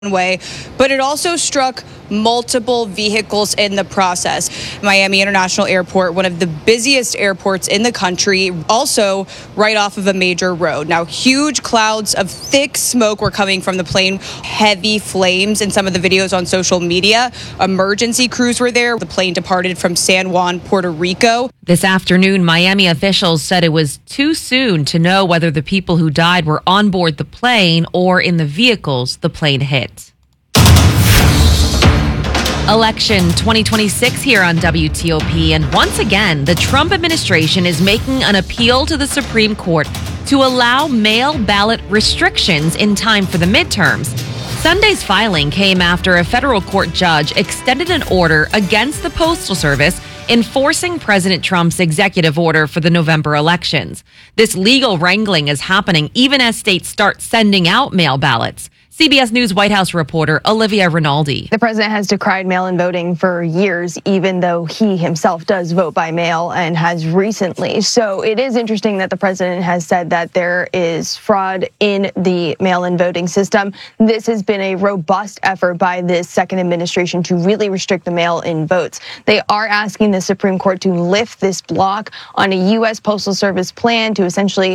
way, but it also struck multiple vehicles in the process. Miami International Airport, one of the busiest airports in the country, also right off of a major road. Now, huge clouds of thick smoke were coming from the plane, heavy flames in some of the videos on social media. Emergency crews were there. The plane departed from San Juan, Puerto Rico. This afternoon, Miami officials said it was too soon to know whether the people who died were on board the plane or in the vehicles the plane hit. Election 2026 here on WTOP, and once again, the Trump administration is making an appeal to the Supreme Court to allow mail ballot restrictions in time for the midterms. Sunday's filing came after a federal court judge extended an order against the Postal Service enforcing President Trump's executive order for the November elections. This legal wrangling is happening even as states start sending out mail ballots. CBS News White House reporter Olivia Rinaldi. The president has decried mail-in voting for years, even though he himself does vote by mail and has recently. So it is interesting that the president has said that there is fraud in the mail-in voting system. This has been a robust effort by this second administration to really restrict the mail-in votes. They are asking the Supreme Court to lift this block on a U.S. Postal Service plan to essentially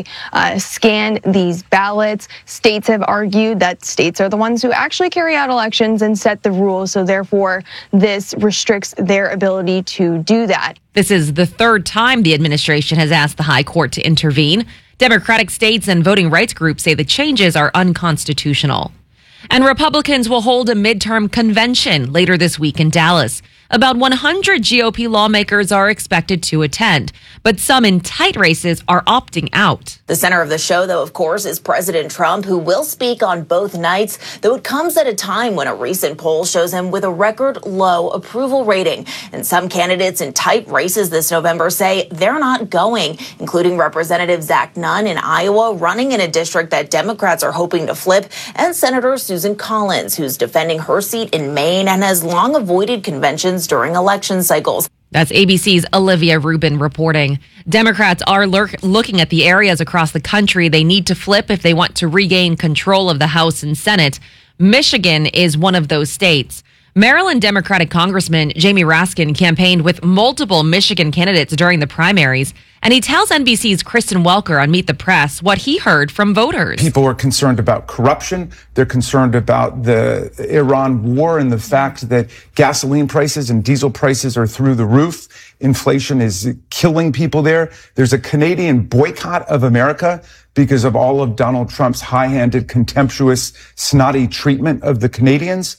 scan these ballots. States have argued that states are the ones who actually carry out elections and set the rules, so therefore this restricts their ability to do that. This is the third time the administration has asked the high court to intervene. Democratic states and voting rights groups say the changes are unconstitutional. And Republicans will hold a midterm convention later this week in Dallas. About 100 GOP lawmakers are expected to attend, but some in tight races are opting out. The center of the show, though, of course, is President Trump, who will speak on both nights, though it comes at a time when a recent poll shows him with a record low approval rating. And some candidates in tight races this November say they're not going, including Representative Zach Nunn in Iowa, running in a district that Democrats are hoping to flip, and Senator Susan Collins, who's defending her seat in Maine and has long avoided conventions during election cycles. That's ABC's Olivia Rubin reporting. Democrats are looking at the areas across the country they need to flip if they want to regain control of the House and Senate. Michigan is one of those states. Maryland Democratic Congressman Jamie Raskin campaigned with multiple Michigan candidates during the primaries, and he tells NBC's Kristen Welker on Meet the Press what he heard from voters. People are concerned about corruption. They're concerned about the Iran war and the fact that gasoline prices and diesel prices are through the roof. Inflation is killing people there. There's a Canadian boycott of America because of all of Donald Trump's high-handed, contemptuous, snotty treatment of the Canadians.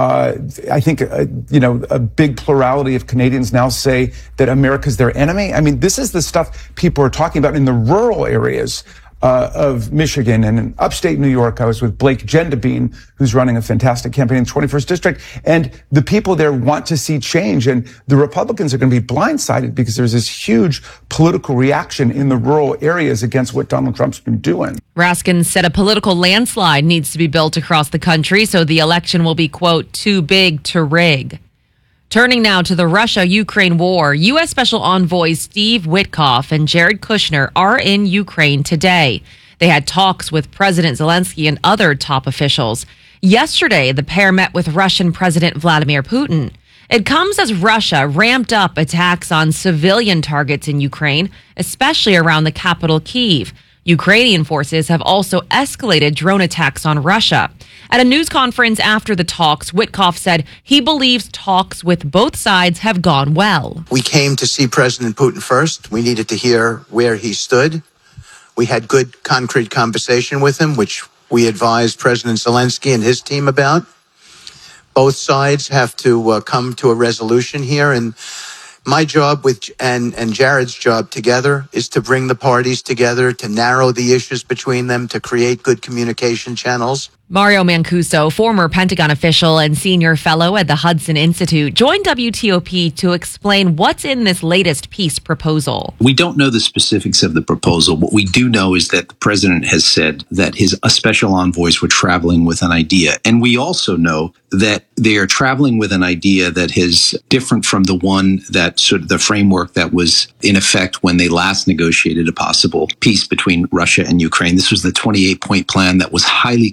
I think, a big plurality of Canadians now say that America's their enemy. I mean, this is the stuff people are talking about in the rural areas of Michigan and in upstate New York. I was with Blake Gendabine, who's running a fantastic campaign in the 21st District. And the people there want to see change. And the Republicans are going to be blindsided because there's this huge political reaction in the rural areas against what Donald Trump's been doing. Raskin said a political landslide needs to be built across the country so the election will be, quote, too big to rig. Turning now to the Russia-Ukraine war, U.S. Special Envoys Steve Witkoff and Jared Kushner are in Ukraine today. They had talks with President Zelensky and other top officials. Yesterday, the pair met with Russian President Vladimir Putin. It comes as Russia ramped up attacks on civilian targets in Ukraine, especially around the capital, Kyiv. Ukrainian forces have also escalated drone attacks on Russia. At a news conference after the talks, Witkoff said he believes talks with both sides have gone well. We came to see President Putin first. We needed to hear where he stood. We had good, concrete conversation with him, which we advised President Zelensky and his team about. Both sides have to come to a resolution here, and my job and Jared's job together is to bring the parties together, to narrow the issues between them, to create good communication channels. Mario Mancuso, former Pentagon official and senior fellow at the Hudson Institute, joined WTOP to explain what's in this latest peace proposal. We don't know the specifics of the proposal. What we do know is that the president has said that his special envoys were traveling with an idea. And we also know that they are traveling with an idea that is different from the one that sort of the framework that was in effect when they last negotiated a possible peace between Russia and Ukraine. This was the 28-point plan that was highly criticized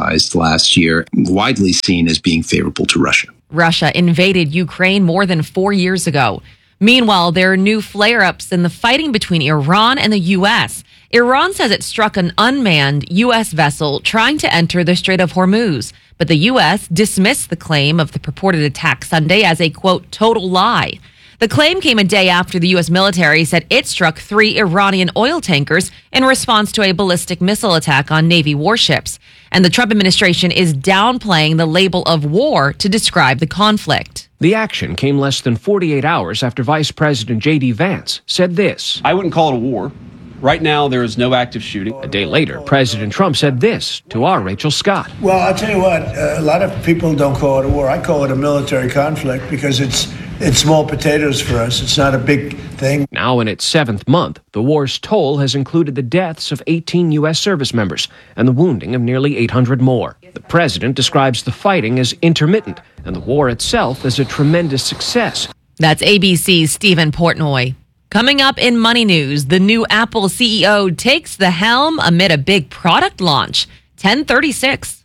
exercised last year, widely seen as being favorable to Russia. Russia invaded Ukraine more than 4 years ago. Meanwhile, there are new flare-ups in the fighting between Iran and the U.S. Iran says it struck an unmanned U.S. vessel trying to enter the Strait of Hormuz, but the U.S. dismissed the claim of the purported attack Sunday as a, quote, total lie. The claim came a day after the U.S. military said it struck 3 Iranian oil tankers in response to a ballistic missile attack on Navy warships. And the Trump administration is downplaying the label of war to describe the conflict. The action came less than 48 hours after Vice President J.D. Vance said this. I wouldn't call it a war. Right now, there is no active shooting. A day later, President Trump said this to our Rachel Scott. Well, I'll tell you what, a lot of people don't call it a war. I call it a military conflict because it's small potatoes for us. It's not a big thing. Now in its 7th month, the war's toll has included the deaths of 18 U.S. service members and the wounding of nearly 800 more. The president describes the fighting as intermittent and the war itself as a tremendous success. That's ABC's Stephen Portnoy. Coming up in Money News, the new Apple CEO takes the helm amid a big product launch. 10:36.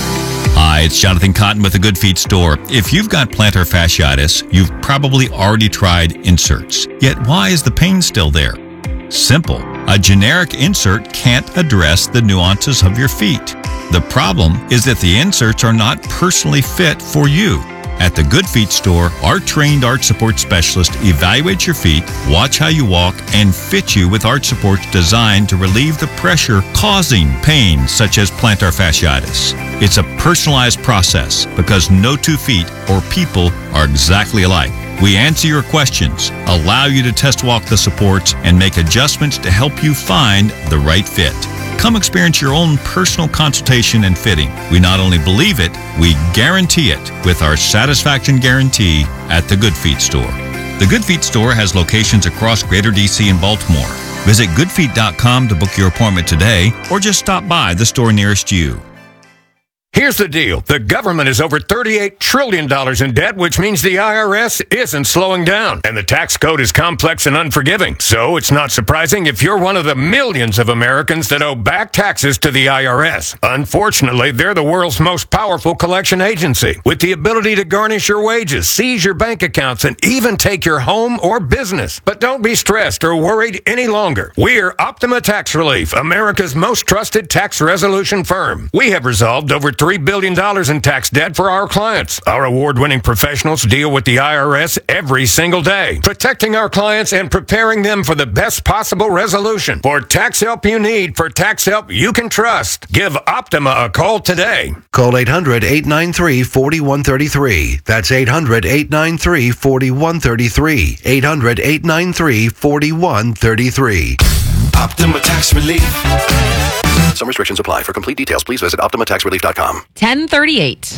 Hi, it's Jonathan Cotton with the Good Feet store. If you've got plantar fasciitis, you've probably already tried inserts. Yet why is the pain still there? Simple. A generic insert can't address the nuances of your feet. The problem is that the inserts are not personally fit for you. At the Good Feet store, our trained arch support specialist evaluates your feet, watch how you walk, and fit you with arch supports designed to relieve the pressure causing pain such as plantar fasciitis. It's a personalized process because no 2 feet or people are exactly alike. We answer your questions, allow you to test walk the supports, and make adjustments to help you find the right fit. Come experience your own personal consultation and fitting. We not only believe it, we guarantee it with our satisfaction guarantee at the Good Feet store. The Good Feet store has locations across Greater DC and Baltimore. Visit goodfeet.com to book your appointment today or just stop by the store nearest you. Here's the deal. The government is over $38 trillion in debt, which means the IRS isn't slowing down. And the tax code is complex and unforgiving. So it's not surprising if you're one of the millions of Americans that owe back taxes to the IRS. Unfortunately, they're the world's most powerful collection agency, with the ability to garnish your wages, seize your bank accounts, and even take your home or business. But don't be stressed or worried any longer. We're Optima Tax Relief, America's most trusted tax resolution firm. We have resolved over $3 billion in tax debt for our clients. Our award-winning professionals deal with the IRS every single day, protecting our clients and preparing them for the best possible resolution. For tax help you need, for tax help you can trust, give Optima a call today. Call 800-893-4133. That's 800-893-4133. 800-893-4133. Optima Tax Relief. Some restrictions apply. For complete details, please visit OptimaTaxRelief.com. 10:38.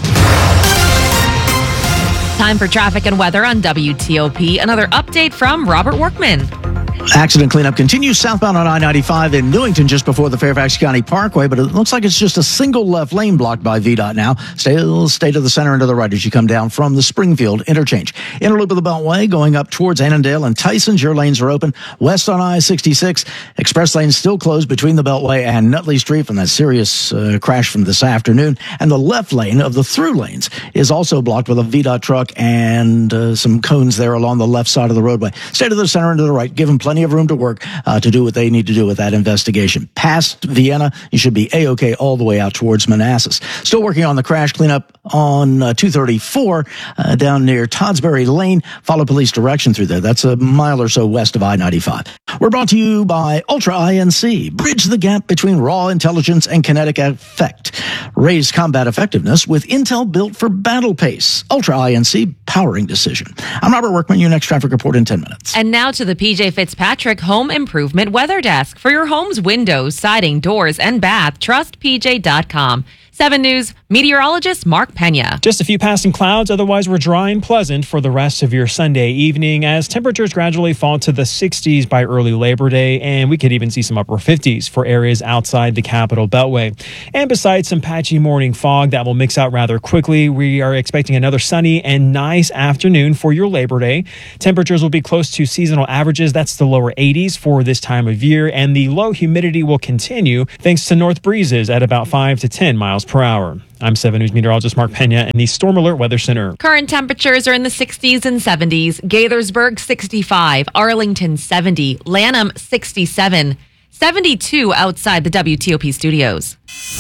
Time for traffic and weather on WTOP. Another update from Robert Workman. Accident cleanup continues southbound on I-95 in Newington just before the Fairfax County Parkway, but it looks like it's just a single left lane blocked by VDOT now. Stay to the center and to the right as you come down from the Springfield interchange. Inner loop of the Beltway going up towards Annandale and Tyson's. Your lanes are open. West on I-66. Express lanes still closed between the Beltway and Nutley Street from that serious crash from this afternoon. And the left lane of the through lanes is also blocked with a VDOT truck and some cones there along the left side of the roadway. Stay to the center and to the right. Give them plenty of room to work to do what they need to do with that investigation. Past Vienna, you should be A-OK all the way out towards Manassas. Still working on the crash cleanup on 234 down near Toddsbury Lane. Follow police direction through there. That's a mile or so west of I-95. We're brought to you by Ultra INC. Bridge the gap between raw intelligence and kinetic effect. Raise combat effectiveness with Intel built for battle pace. Ultra INC, powering decision. I'm Robert Workman, your next traffic report in 10 minutes. And now to the PJ Fitzpatrick Home Improvement Weather Desk. For your home's windows, siding, doors, and bath, trust PJ.com. 7 News meteorologist Mark Pena. Just a few passing clouds, otherwise we're dry and pleasant for the rest of your Sunday evening as temperatures gradually fall to the 60s by early Labor Day, and we could even see some upper 50s for areas outside the Capital Beltway. And besides some patchy morning fog that will mix out rather quickly, we are expecting another sunny and nice afternoon for your Labor Day. Temperatures will be close to seasonal averages. That's the lower 80s for this time of year, and the low humidity will continue thanks to north breezes at about 5 to 10 miles miles per hour. I'm 7 News meteorologist Mark Pena in the Storm Alert Weather Center. Current temperatures are in the 60s and 70s. Gaithersburg 65, Arlington 70, Lanham 67, 72 outside the WTOP studios.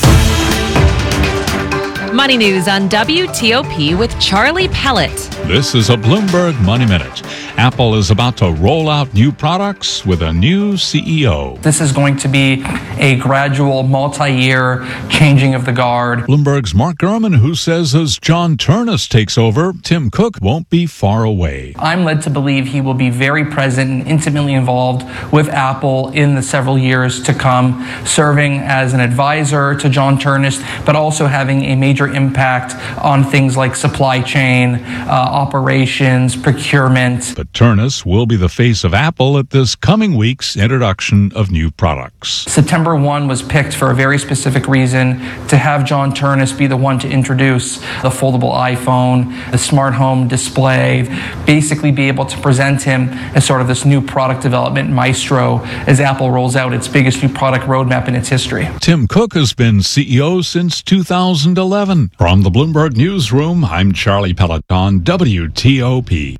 Money News on WTOP with Charlie Pellet. This is a Bloomberg Money Minute. Apple is about to roll out new products with a new CEO. This is going to be a gradual, multi-year changing of the guard. Bloomberg's Mark Gurman, who says as John Ternus takes over, Tim Cook won't be far away. I'm led to believe he will be very present and intimately involved with Apple in the several years to come, serving as an advisor to John Ternus, but also having a major impact on things like supply chain, operations, procurement. But Ternus will be the face of Apple at this coming week's introduction of new products. September 1 was picked for a very specific reason, to have John Ternus be the one to introduce the foldable iPhone, the smart home display, basically be able to present him as sort of this new product development maestro as Apple rolls out its biggest new product roadmap in its history. Tim Cook has been CEO since 2011. From the Bloomberg Newsroom, I'm Charlie Pellet on WTOP.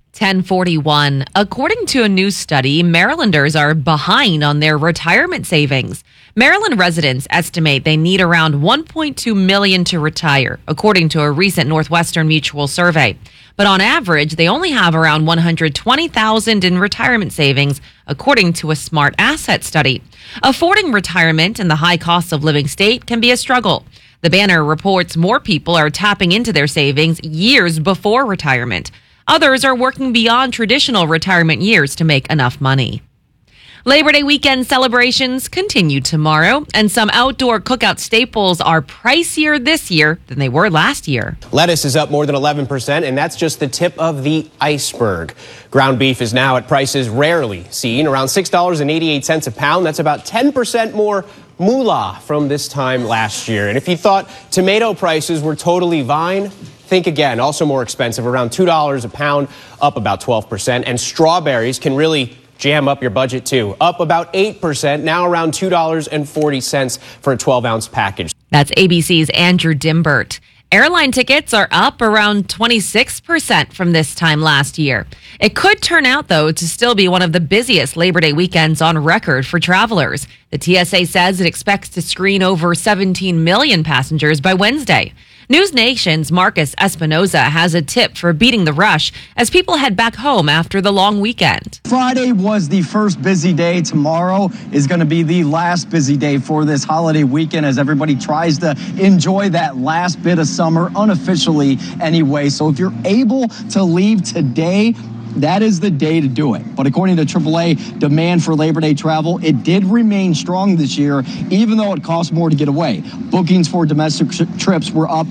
1041. According to a new study, Marylanders are behind on their retirement savings. Maryland residents estimate they need around $1.2 million to retire, according to a recent Northwestern Mutual survey. But on average, they only have around $120,000 in retirement savings, according to a Smart Asset study. Affording retirement in the high cost of living state can be a struggle. The Banner reports more people are tapping into their savings years before retirement. Others are working beyond traditional retirement years to make enough money. Labor Day weekend celebrations continue tomorrow, and some outdoor cookout staples are pricier this year than they were last year. Lettuce is up more than 11%, and that's just the tip of the iceberg. Ground beef is now at prices rarely seen, around $6.88 a pound. That's about 10% more moolah from this time last year. And if you thought tomato prices were totally fine, think again. Also more expensive, around $2 a pound, up about 12%. And strawberries can really jam up your budget too, up about 8%, now around $2.40 for a 12-ounce package. That's ABC's Andrew Dimbert. Airline tickets are up around 26% from this time last year. It could turn out, though, to still be one of the busiest Labor Day weekends on record for travelers. The TSA says it expects to screen over 17 million passengers by Wednesday. News Nation's Marcus Espinoza has a tip for beating the rush as people head back home after the long weekend. Friday was the first busy day. Tomorrow is going to be the last busy day for this holiday weekend as everybody tries to enjoy that last bit of summer unofficially anyway. So if you're able to leave today, that is the day to do it. But according to AAA, demand for Labor Day travel, it did remain strong this year, even though it costs more to get away. Bookings for domestic trips were up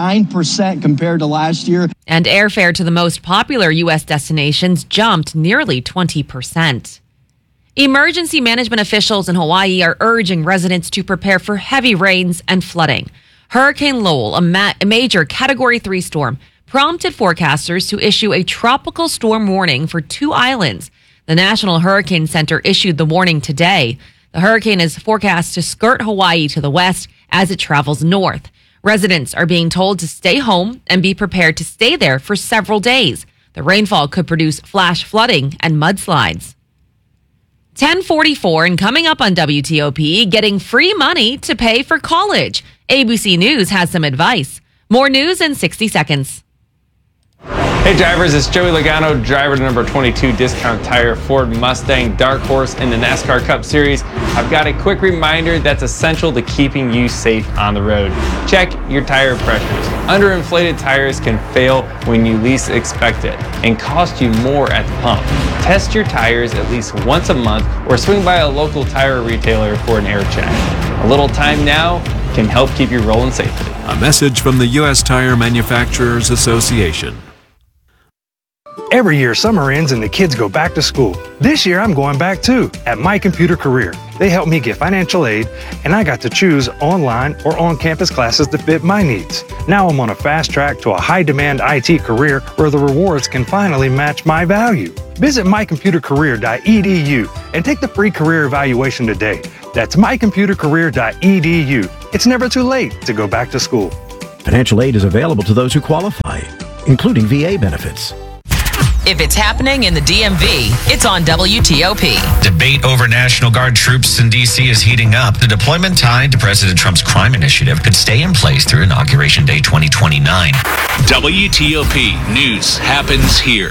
9% compared to last year. And airfare to the most popular U.S. destinations jumped nearly 20%. Emergency management officials in Hawaii are urging residents to prepare for heavy rains and flooding. Hurricane Lowell, a major Category 3 storm, prompted forecasters to issue a tropical storm warning for 2 islands. The National Hurricane Center issued the warning today. The hurricane is forecast to skirt Hawaii to the west as it travels north. Residents are being told to stay home and be prepared to stay there for several days. The rainfall could produce flash flooding and mudslides. 1044 and coming up on WTOP, getting free money to pay for college. ABC News has some advice. More news in 60 seconds. Hey drivers, it's Joey Logano, driver to number 22 Discount Tire Ford Mustang Dark Horse in the NASCAR Cup Series. I've got a quick reminder that's essential to keeping you safe on the road. Check your tire pressures. Underinflated tires can fail when you least expect it and cost you more at the pump. Test your tires at least once a month or swing by a local tire retailer for an air check. A little time now can help keep you rolling safely. A message from the U.S. Tire Manufacturers Association. Every year, summer ends and the kids go back to school. This year, I'm going back too, at My Computer Career. They helped me get financial aid, and I got to choose online or on-campus classes to fit my needs. Now I'm on a fast track to a high-demand IT career where the rewards can finally match my value. Visit mycomputercareer.edu and take the free career evaluation today. That's mycomputercareer.edu. It's never too late to go back to school. Financial aid is available to those who qualify, including VA benefits. If it's happening in the DMV, it's on WTOP. Debate over National Guard troops in D.C. is heating up. The deployment tied to President Trump's crime initiative could stay in place through Inauguration Day 2029. WTOP News happens here.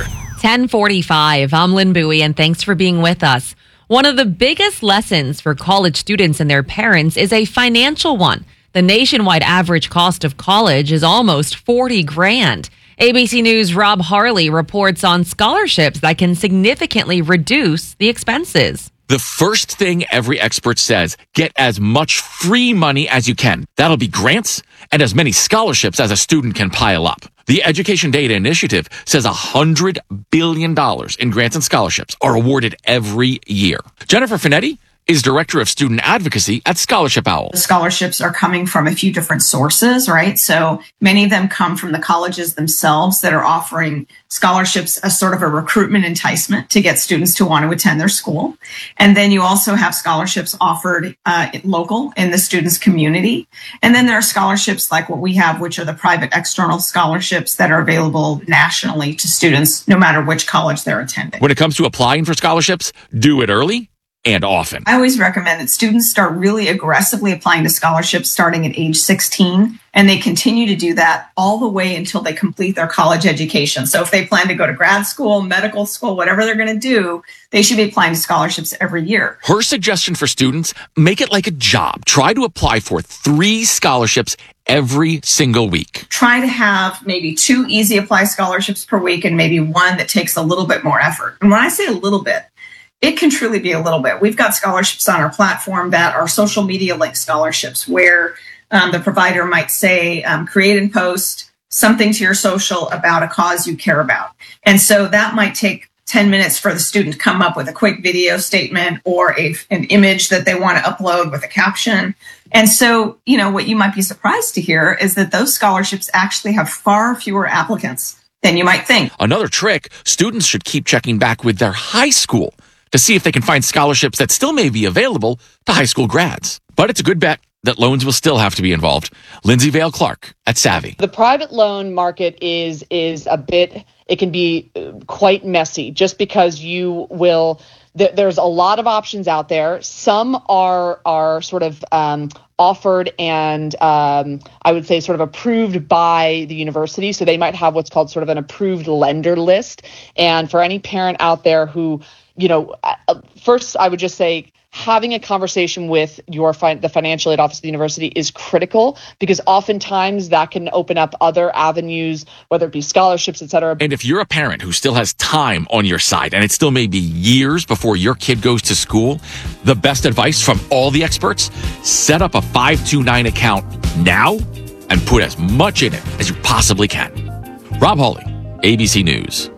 10:45. I'm Lynn Bowie, and thanks for being with us. One of the biggest lessons for college students and their parents is a financial one. The nationwide average cost of college is almost $40,000. ABC News' Rob Harley reports on scholarships that can significantly reduce the expenses. The first thing every expert says, get as much free money as you can. That'll be grants and as many scholarships as a student can pile up. The Education Data Initiative says $100 billion in grants and scholarships are awarded every year. Jennifer Finetti is Director of Student Advocacy at Scholarship Owl. The scholarships are coming from a few different sources, right? So many of them come from the colleges themselves that are offering scholarships as sort of a recruitment enticement to get students to want to attend their school. And then you also have scholarships offered local in the students' community. And then there are scholarships like what we have, which are the private external scholarships that are available nationally to students, no matter which college they're attending. When it comes to applying for scholarships, do it early and often. I always recommend that students start really aggressively applying to scholarships starting at age 16, and they continue to do that all the way until they complete their college education. So if they plan to go to grad school, medical school, whatever they're going to do, they should be applying to scholarships every year. Her suggestion for students, make it like a job. Try to apply for 3 scholarships every single week. Try to have maybe 2 easy apply scholarships per week and maybe one that takes a little bit more effort. And when I say a little bit, it can truly be a little bit. We've got scholarships on our platform that are social media link scholarships where the provider might say, create and post something to your social about a cause you care about. And so that might take 10 minutes for the student to come up with a quick video statement or an image that they want to upload with a caption. And so, you know, what you might be surprised to hear is that those scholarships actually have far fewer applicants than you might think. Another trick, students should keep checking back with their high school to see if they can find scholarships that still may be available to high school grads. But it's a good bet that loans will still have to be involved. Lindsay Vale Clark at Savvy. The private loan market is a bit, it can be quite messy just because you will, there's a lot of options out there. Some are sort of offered and I would say sort of approved by the university. So they might have what's called sort of an approved lender list. And for any parent out there who, you know, first I would just say having a conversation with the financial aid office of the university is critical because oftentimes that can open up other avenues, whether it be scholarships, et cetera. And if you're a parent who still has time on your side and it still may be years before your kid goes to school, the best advice from all the experts, set up a 529 account now and put as much in it as you possibly can. Rob Hawley, ABC News.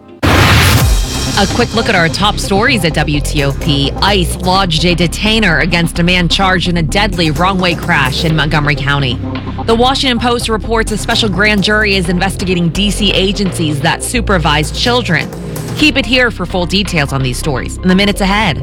A quick look at our top stories at WTOP. ICE lodged a detainer against a man charged in a deadly wrong-way crash in Montgomery County. The Washington Post reports a special grand jury is investigating D.C. agencies that supervise children. Keep it here for full details on these stories in the minutes ahead.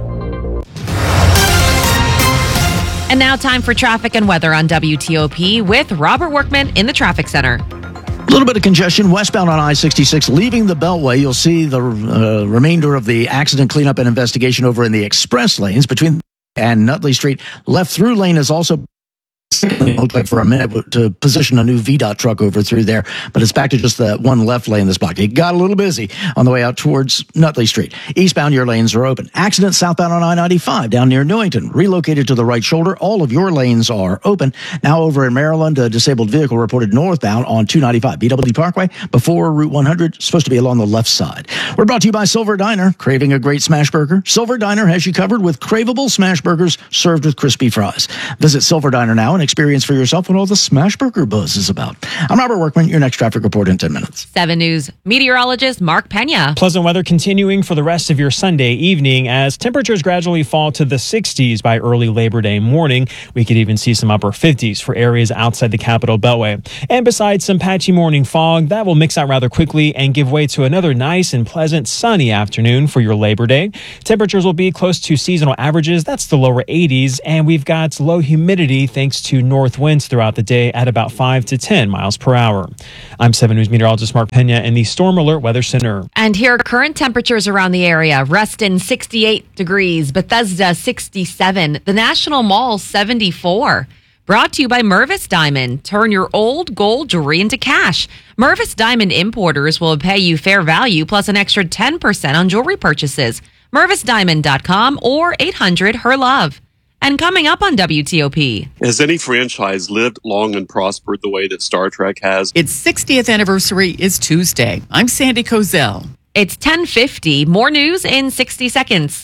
And now time for traffic and weather on WTOP with Robert Workman in the traffic center. A little bit of congestion westbound on I-66, leaving the Beltway. You'll see the remainder of the accident cleanup and investigation over in the express lanes between and Nutley Street. Left through lane is also looked like for a minute to position a new VDOT truck over through there, but it's back to just the one left lane this block. It got a little busy on the way out towards Nutley Street. Eastbound, your lanes are open. Accident southbound on I-95 down near Newington. Relocated to the right shoulder. All of your lanes are open. Now over in Maryland, a disabled vehicle reported northbound on 295 BW Parkway before Route 100. Supposed to be along the left side. We're brought to you by Silver Diner. Craving a great smash burger? Silver Diner has you covered with craveable smash burgers served with crispy fries. Visit Silver Diner now and experience for yourself what all the Smashburger buzz is about. I'm Robert Workman, your next traffic report in 10 minutes. 7 News meteorologist Mark Pena. Pleasant weather continuing for the rest of your Sunday evening as temperatures gradually fall to the 60s by early Labor Day morning. We could even see some upper 50s for areas outside the Capitol Beltway. And besides some patchy morning fog, that will mix out rather quickly and give way to another nice and pleasant sunny afternoon for your Labor Day. Temperatures will be close to seasonal averages. That's the lower 80s. And we've got low humidity thanks to north winds throughout the day at about 5 to 10 miles per hour. I'm 7 News meteorologist Mark Pena in the Storm Alert Weather Center. And here are current temperatures around the area. Reston, 68 degrees. Bethesda, 67. The National Mall, 74. Brought to you by Mervis Diamond. Turn your old gold jewelry into cash. Mervis Diamond importers will pay you fair value plus an extra 10% on jewelry purchases. MervisDiamond.com or 800-HER-LOVE. And coming up on WTOP. Has any franchise lived long and prospered the way that Star Trek has? Its 60th anniversary is Tuesday. I'm Sandy Kozel. It's 10:50. More news in 60 seconds.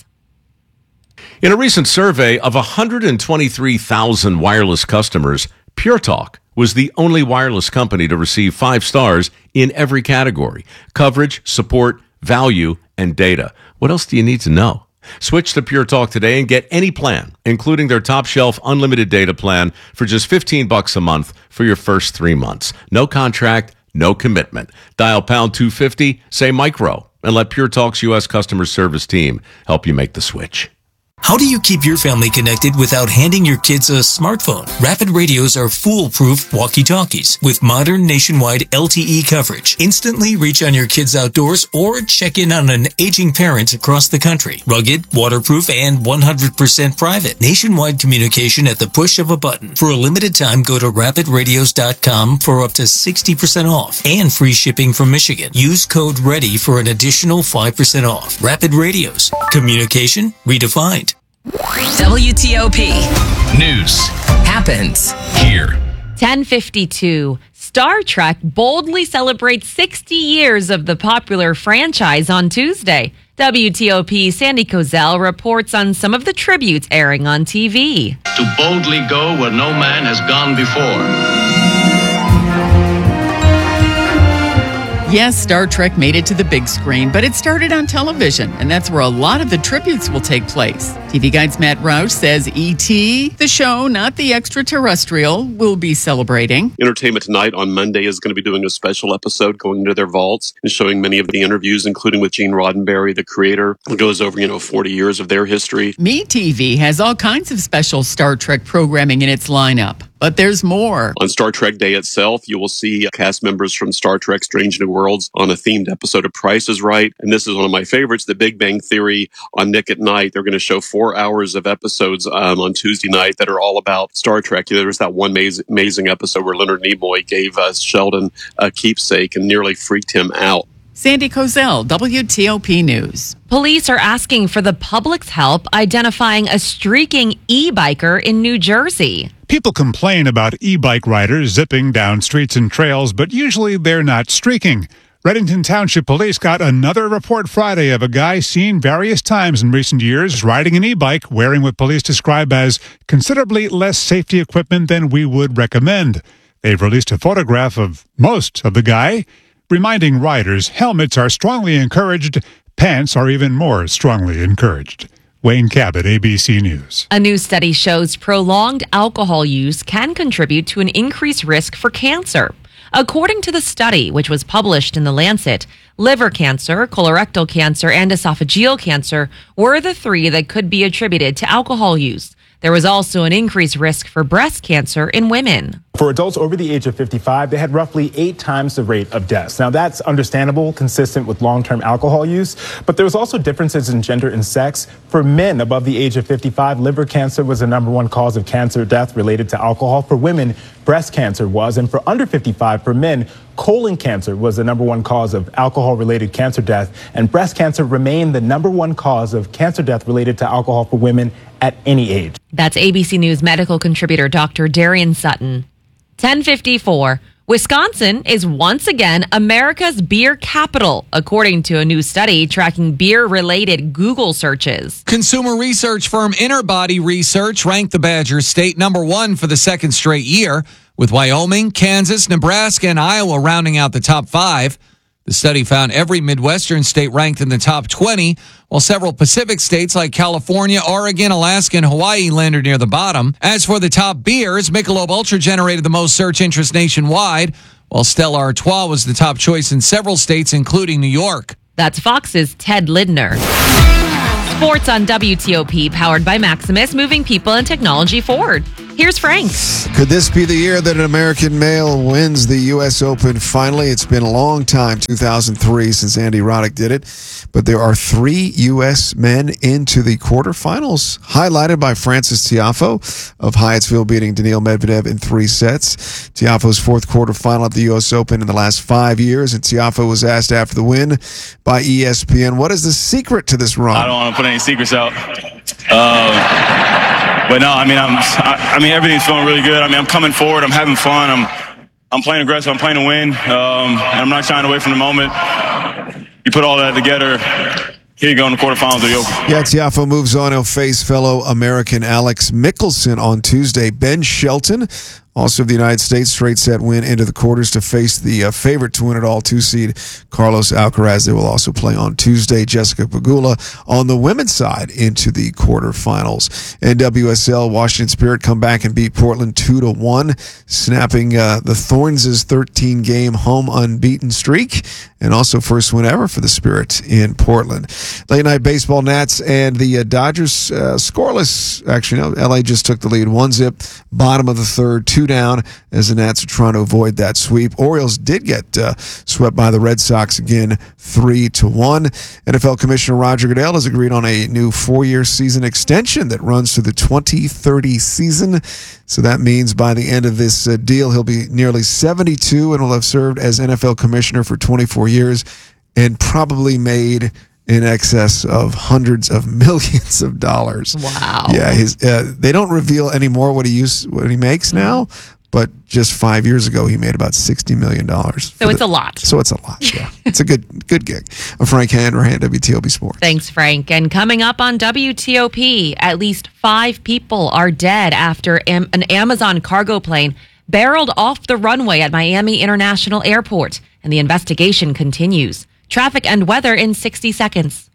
In a recent survey of 123,000 wireless customers, Pure Talk was the only wireless company to receive 5 stars in every category: coverage, support, value, and data. What else do you need to know? Switch to Pure Talk today and get any plan, including their top shelf unlimited data plan for just $15 a month for your first 3 months. No contract, no commitment. Dial pound 250, say micro, and let Pure Talk's U.S. customer service team help you make the switch. How do you keep your family connected without handing your kids a smartphone? Rapid Radios are foolproof walkie-talkies with modern nationwide LTE coverage. Instantly reach on your kids outdoors or check in on an aging parent across the country. Rugged, waterproof, and 100% private. Nationwide communication at the push of a button. For a limited time, go to rapidradios.com for up to 60% off and free shipping from Michigan. Use code READY for an additional 5% off. Rapid Radios. Communication redefined. WTOP. News happens here. 10:52. Star Trek boldly celebrates 60 years of the popular franchise on Tuesday. WTOP Sandy Kozel reports on some of the tributes airing on TV. To boldly go where no man has gone before. Yes, Star Trek made it to the big screen, but it started on television, and that's where a lot of the tributes will take place. TV Guide's Matt Roush says E.T., the show, not the extraterrestrial, will be celebrating. Entertainment Tonight on Monday is going to be doing a special episode going into their vaults and showing many of the interviews, including with Gene Roddenberry, the creator, who goes over, 40 years of their history. MeTV has all kinds of special Star Trek programming in its lineup. But there's more. On Star Trek Day itself, you will see cast members from Star Trek Strange New Worlds on a themed episode of Price is Right. And this is one of my favorites, The Big Bang Theory on Nick at Night. They're going to show 4 hours of episodes on Tuesday night that are all about Star Trek. There was that one amazing episode where Leonard Nimoy gave Sheldon a keepsake and nearly freaked him out. Sandy Kozel, WTOP News. Police are asking for the public's help identifying a streaking e-biker in New Jersey. People complain about e-bike riders zipping down streets and trails, but usually they're not streaking. Reddington Township Police got another report Friday of a guy seen various times in recent years riding an e-bike wearing what police describe as considerably less safety equipment than we would recommend. They've released a photograph of most of the guy, reminding riders helmets are strongly encouraged, pants are even more strongly encouraged. Wayne Cabot, ABC News. A new study shows prolonged alcohol use can contribute to an increased risk for cancer. According to the study, which was published in The Lancet, liver cancer, colorectal cancer, and esophageal cancer were the 3 that could be attributed to alcohol use. There was also an increased risk for breast cancer in women. For adults over the age of 55, they had roughly 8 times the rate of deaths. Now, that's understandable, consistent with long-term alcohol use, but there was also differences in gender and sex. For men above the age of 55, liver cancer was the #1 cause of cancer death related to alcohol. For women, breast cancer was, and for under 55, for men, colon cancer was the #1 cause of alcohol-related cancer death, and breast cancer remained the #1 cause of cancer death related to alcohol for women at any age. That's ABC News medical contributor Dr. Darian Sutton. 10:54. Wisconsin is once again America's beer capital, according to a new study tracking beer-related Google searches. Consumer research firm Interbody Research ranked the Badger State number 1 for the second straight year, with Wyoming, Kansas, Nebraska, and Iowa rounding out the top 5. The study found every Midwestern state ranked in the top 20, while several Pacific states like California, Oregon, Alaska, and Hawaii landed near the bottom. As for the top beers, Michelob Ultra generated the most search interest nationwide, while Stella Artois was the top choice in several states, including New York. That's Fox's Ted Lidner. Sports on WTOP, powered by Maximus, moving people and technology forward. Here's Frank. Could this be the year that an American male wins the U.S. Open finally? It's been a long time, 2003, since Andy Roddick did it. But there are 3 U.S. men into the quarterfinals, highlighted by Frances Tiafoe of Hyattsville beating Daniil Medvedev in 3 sets. Tiafoe's 4th quarterfinal at the U.S. Open in the last 5 years, and Tiafoe was asked after the win by ESPN, what is the secret to this run? I don't want to put any secrets out. But no, I mean, everything's feeling really good. I mean, I'm coming forward. I'm having fun. I'm playing aggressive. I'm playing to win. And I'm not shying away from the moment. You put all that together, here you go in the quarterfinals of the Open. Yeah, Tiafoe moves on. He'll face fellow American Alex Mickelson on Tuesday. Ben Shelton, also of the United States, straight set win into the quarters to face the favorite to win it all, 2-seed Carlos Alcaraz. They will also play on Tuesday. Jessica Pegula on the women's side into the quarterfinals. NWSL, Washington Spirit come back and beat Portland 2-1, snapping the Thorns' 13-game home unbeaten streak, and also first win ever for the Spirit in Portland. Late night baseball, Nats and the Dodgers scoreless. Actually, no, LA just took the lead 1-0, bottom of the third, 2 down as the Nats are trying to avoid that sweep. Orioles did get swept by the Red Sox again, 3-1. NFL Commissioner Roger Goodell has agreed on a new 4-year season extension that runs to the 2030 season. So that means by the end of this deal, he'll be nearly 72 and will have served as NFL Commissioner for 24 years and probably made in excess of hundreds of millions of dollars. Wow. Yeah, they don't reveal anymore what he makes now, but just 5 years ago he made about $60 million. So it's a lot. So it's a lot, yeah. It's a good gig. I'm Frank Hanrahan, WTOP Sports. Thanks, Frank. And coming up on WTOP, at least 5 people are dead after an Amazon cargo plane barreled off the runway at Miami International Airport, and the investigation continues. Traffic and weather in 60 seconds.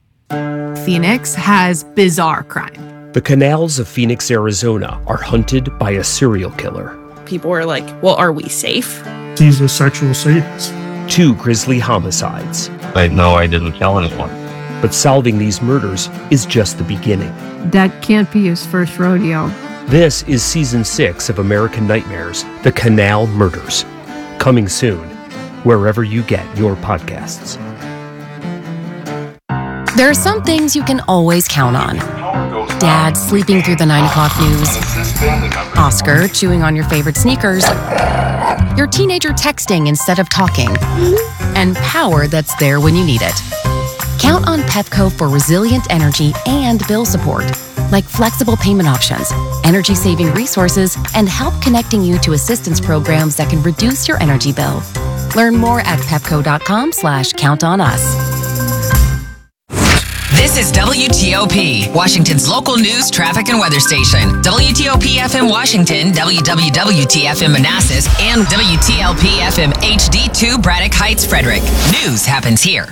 Phoenix has bizarre crime. The canals of Phoenix, Arizona are hunted by a serial killer. People were like, well, are we safe? He's a sexual sadist. 2 grisly homicides. I know I didn't kill anyone. But solving these murders is just the beginning. That can't be his first rodeo. This is Season 6 of American Nightmares, The Canal Murders. Coming soon, wherever you get your podcasts. There are some things you can always count on. Dad sleeping through the 9 o'clock news. Oscar chewing on your favorite sneakers. Your teenager texting instead of talking. And power that's there when you need it. Count on Pepco for resilient energy and bill support, like flexible payment options, energy-saving resources, and help connecting you to assistance programs that can reduce your energy bill. Learn more at pepco.com/countonus. This is WTOP, Washington's local news, traffic, and weather station. WTOP FM Washington, WWWT FM Manassas, and WTLP FM HD2 Braddock Heights, Frederick. News happens here.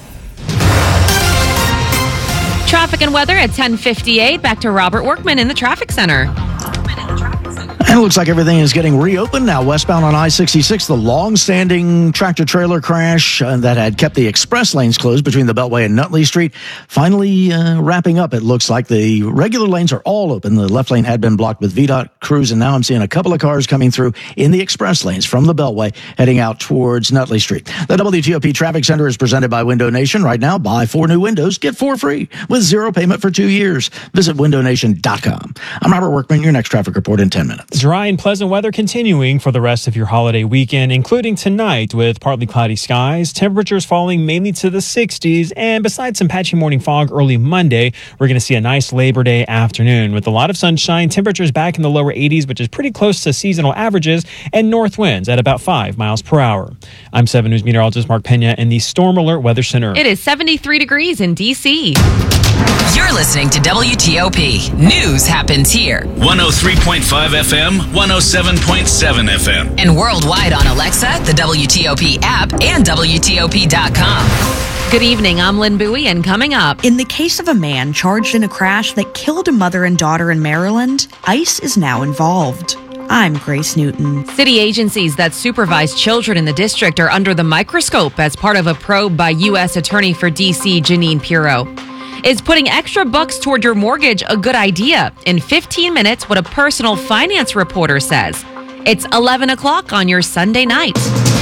Traffic and weather at 10:58. Back to Robert Workman in the traffic center. And it looks like everything is getting reopened now. Westbound on I-66, the long-standing tractor-trailer crash that had kept the express lanes closed between the Beltway and Nutley Street, finally wrapping up. It looks like the regular lanes are all open. The left lane had been blocked with VDOT crews, and now I'm seeing a couple of cars coming through in the express lanes from the Beltway heading out towards Nutley Street. The WTOP Traffic Center is presented by Window Nation. Right now, buy 4 new windows, get 4 free with 0 payment for 2 years. Visit windownation.com. I'm Robert Workman, your next traffic report in 10 minutes. Dry and pleasant weather continuing for the rest of your holiday weekend, including tonight with partly cloudy skies, temperatures falling mainly to the 60s, and besides some patchy morning fog early Monday, we're going to see a nice Labor Day afternoon with a lot of sunshine, temperatures back in the lower 80s, which is pretty close to seasonal averages, and north winds at about 5 miles per hour. I'm 7 News meteorologist Mark Pena in the Storm Alert Weather Center. It is 73 degrees in D.C. You're listening to WTOP. News happens here. 103.5 FM, 107.7 FM. And worldwide on Alexa, the WTOP app, and WTOP.com. Good evening, I'm Lynn Bowie, and coming up. In the case of a man charged in a crash that killed a mother and daughter in Maryland, ICE is now involved. I'm Grace Newton. City agencies that supervise children in the district are under the microscope as part of a probe by U.S. Attorney for D.C. Jeanine Pirro. Is putting extra bucks toward your mortgage a good idea? In 15 minutes, what a personal finance reporter says. It's 11 o'clock on your Sunday night.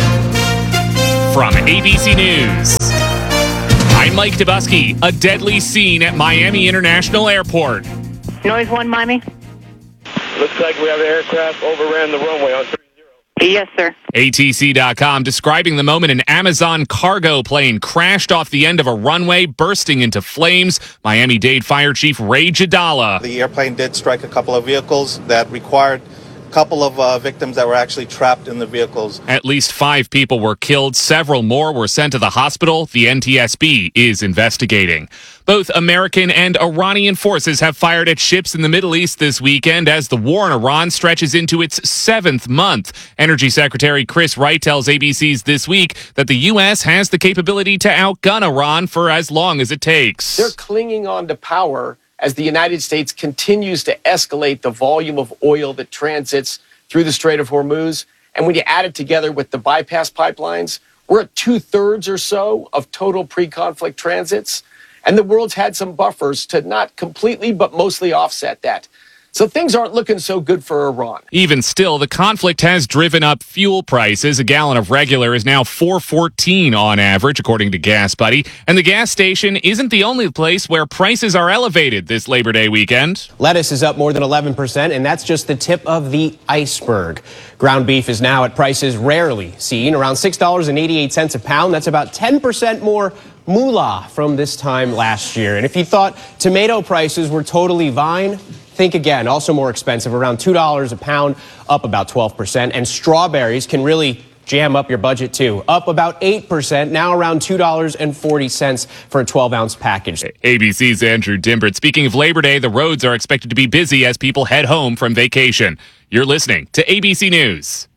From ABC News, I'm Mike Dubusky. A deadly scene at Miami International Airport. Noise 1, Miami. Looks like we have an aircraft overran the runway on 30. Yes, sir. ATC.com describing the moment an Amazon cargo plane crashed off the end of a runway, bursting into flames. Miami-Dade Fire Chief Ray Jadala. The airplane did strike a couple of vehicles that required a couple of victims that were actually trapped in the vehicles. At least 5 people were killed. Several more were sent to the hospital. The NTSB is investigating. Both American and Iranian forces have fired at ships in the Middle East this weekend as the war in Iran stretches into its 7th month. Energy Secretary Chris Wright tells ABC's This Week that the U.S. has the capability to outgun Iran for as long as it takes. They're clinging on to power as the United States continues to escalate the volume of oil that transits through the Strait of Hormuz. And when you add it together with the bypass pipelines, we're at 2/3 or so of total pre-conflict transits. And the world's had some buffers to not completely, but mostly offset that. So things aren't looking so good for Iran. Even still, the conflict has driven up fuel prices. A gallon of regular is now $4.14 on average, according to Gas Buddy. And the gas station isn't the only place where prices are elevated this Labor Day weekend. Lettuce is up more than 11%, and that's just the tip of the iceberg. Ground beef is now at prices rarely seen, around $6.88 a pound. That's about 10% more moolah from this time last year. And if you thought tomato prices were totally fine, think again. Also more expensive, around $2 a pound, up about 12%. And strawberries can really jam up your budget too, up about 8%, now around $2.40 for a 12-ounce package. ABC's Andrew Dimbert. Speaking of Labor Day, the roads are expected to be busy as people head home from vacation. You're listening to ABC News.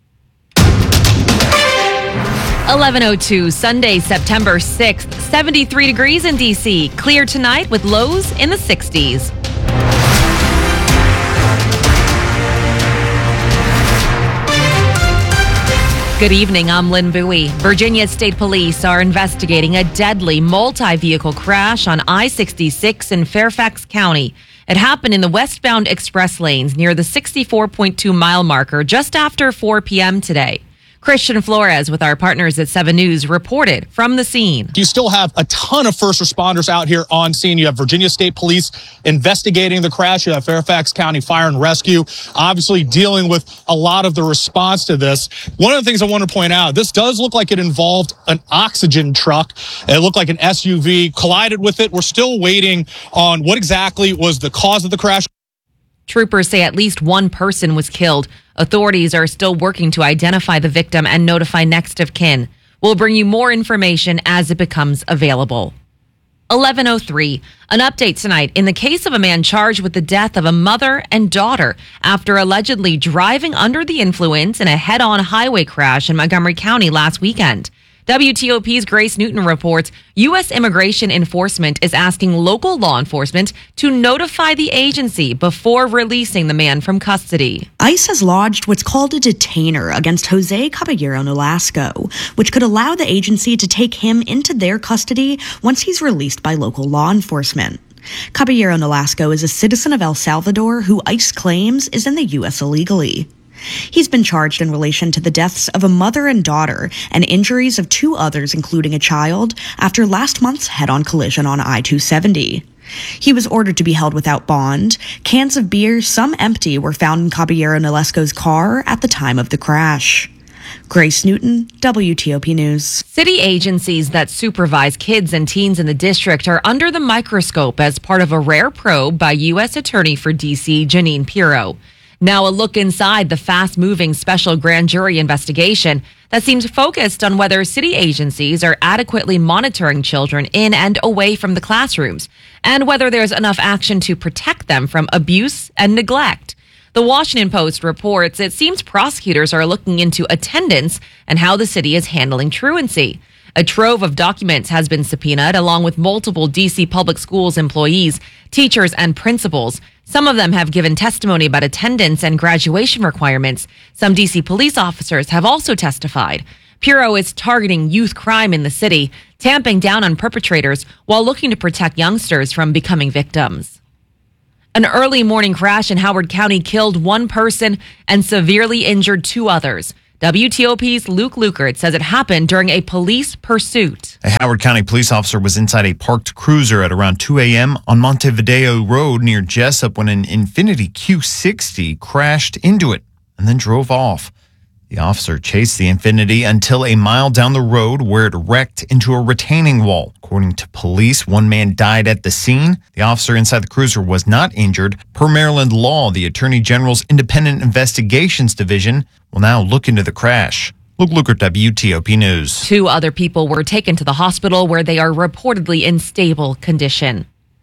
11:02, Sunday, September 6th, 73 degrees in D.C. Clear tonight with lows in the 60s. Good evening, I'm Lynn Bowie. Virginia State Police are investigating a deadly multi-vehicle crash on I-66 in Fairfax County. It happened in the westbound express lanes near the 64.2-mile marker just after 4 p.m. today. Christian Flores with our partners at 7 News reported from the scene. You still have a ton of first responders out here on scene. You have Virginia State Police investigating the crash. You have Fairfax County Fire and Rescue obviously dealing with a lot of the response to this. One of the things I want to point out, this does look like it involved an oxygen truck. It looked like an SUV collided with it. We're still waiting on what exactly was the cause of the crash. Troopers say at least one person was killed. Authorities are still working to identify the victim and notify next of kin. We'll bring you more information as it becomes available. 11:03. An update tonight in the case of a man charged with the death of a mother and daughter after allegedly driving under the influence in a head-on highway crash in Montgomery County last weekend. WTOP's Grace Newton reports U.S. Immigration Enforcement is asking local law enforcement to notify the agency before releasing the man from custody. ICE has lodged what's called a detainer against Jose Caballero Nolasco, which could allow the agency to take him into their custody once he's released by local law enforcement. Caballero Nolasco is a citizen of El Salvador who ICE claims is in the U.S. illegally. He's been charged in relation to the deaths of a mother and daughter and injuries of 2 others, including a child, after last month's head-on collision on I-270. He was ordered to be held without bond. Cans of beer, some empty, were found in Caballero Nolasco's car at the time of the crash. Grace Newton, WTOP News. City agencies that supervise kids and teens in the district are under the microscope as part of a rare probe by U.S. Attorney for D.C. Jeanine Pirro. Now a look inside the fast-moving special grand jury investigation that seems focused on whether city agencies are adequately monitoring children in and away from the classrooms, and whether there's enough action to protect them from abuse and neglect. The Washington Post reports it seems prosecutors are looking into attendance and how the city is handling truancy. A trove of documents has been subpoenaed, along with multiple D.C. public schools employees, teachers, and principals. Some of them have given testimony about attendance and graduation requirements. Some D.C. police officers have also testified. Pirro is targeting youth crime in the city, tamping down on perpetrators while looking to protect youngsters from becoming victims. An early morning crash in Howard County killed one person and severely injured two others. WTOP's Luke Lukert says it happened during a police pursuit. A Howard County police officer was inside a parked cruiser at around 2 a.m. on Montevideo Road near Jessup when an Infiniti Q60 crashed into it and then drove off. The officer chased the Infiniti until a mile down the road where it wrecked into a retaining wall. According to police, one man died at the scene. The officer inside the cruiser was not injured. Per Maryland law, the Attorney General's Independent Investigations Division will now look into the crash. Luke Lukert, WTOP News. Two other people were taken to the hospital where they are reportedly in stable condition.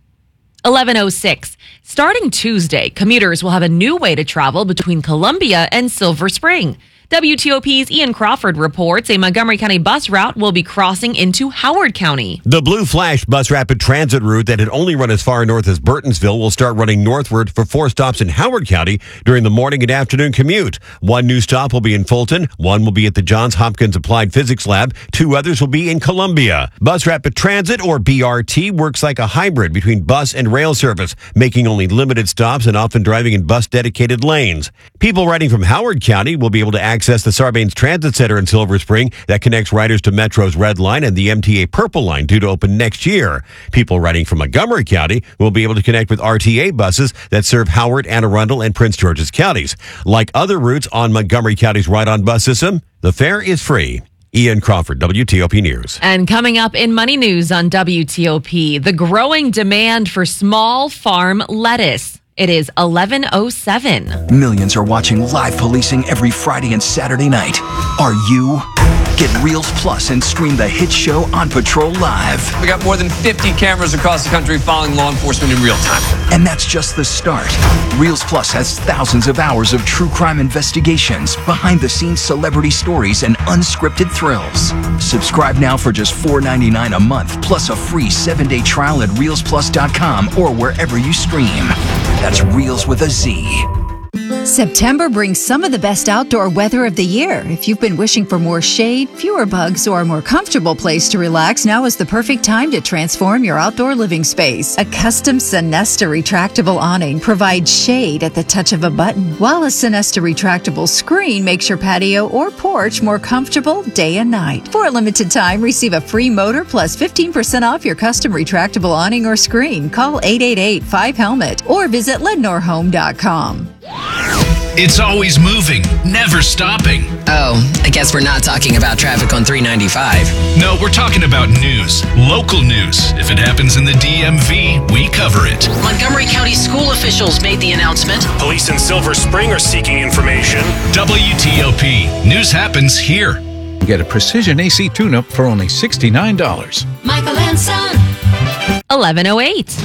11:06. Starting Tuesday, commuters will have a new way to travel between Columbia and Silver Spring. WTOP's Ian Crawford reports a Montgomery County bus route will be crossing into Howard County. The Blue Flash bus rapid transit route that had only run as far north as Burtonsville will start running northward for 4 stops in Howard County during the morning and afternoon commute. One new stop will be in Fulton, one will be at the Johns Hopkins Applied Physics Lab, 2 others will be in Columbia. Bus rapid transit, or BRT, works like a hybrid between bus and rail service, making only limited stops and often driving in bus-dedicated lanes. People riding from Howard County will be able to access the Sarbanes Transit Center in Silver Spring that connects riders to Metro's Red Line and the MTA Purple Line, due to open next year. People riding from Montgomery County will be able to connect with RTA buses that serve Howard, Anne Arundel, and Prince George's counties. Like other routes on Montgomery County's Ride-On bus system, the fare is free. Ian Crawford, WTOP News. And coming up in Money News on WTOP, the growing demand for small farm lettuce. It is 11:07. Millions are watching live policing every Friday and Saturday night. Are you? Get Reels Plus and stream the hit show On Patrol Live. We got more than 50 cameras across the country following law enforcement in real time. And that's just the start. Reels Plus has thousands of hours of true crime investigations, behind-the-scenes celebrity stories, and unscripted thrills. Subscribe now for just $4.99 a month, plus a free 7-day trial at ReelsPlus.com or wherever you stream. That's Reels with a Z. September brings some of the best outdoor weather of the year. If you've been wishing for more shade, fewer bugs, or a more comfortable place to relax, now is the perfect time to transform your outdoor living space. A custom Sonesta retractable awning provides shade at the touch of a button, while a Sonesta retractable screen makes your patio or porch more comfortable day and night. For a limited time, receive a free motor plus 15% off your custom retractable awning or screen. Call 888-5HELMET or visit LednorHome.com. It's always moving, never stopping. Oh, I guess we're not talking about traffic on 395. No, we're talking about news, local news. If it happens in the DMV, we cover it. Montgomery County school officials made the announcement. Police in Silver Spring are seeking information. WTOP, news happens here. Get a precision AC tune-up for only $69. Michael and Son. 11:08.